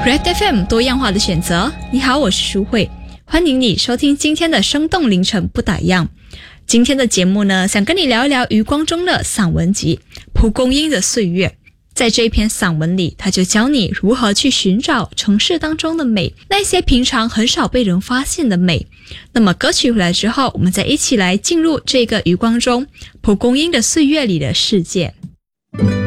Correct FM 多样化的选择。你好，我是舒慧，欢迎你收听今天的生动凌晨不打烊。今天的节目呢，想跟你聊一聊余光中的散文集《蒲公英的岁月》。在这一篇散文里，他就教你如何去寻找城市当中的美，那些平常很少被人发现的美。那么歌曲回来之后，我们再一起来进入这个余光中《蒲公英的岁月》里的世界。